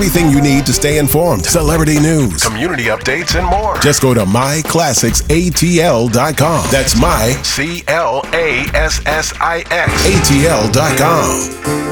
everything you need to stay informed. Celebrity news, community updates, and more. Just go to myclassicsatl.com. That's myclassixatl.com.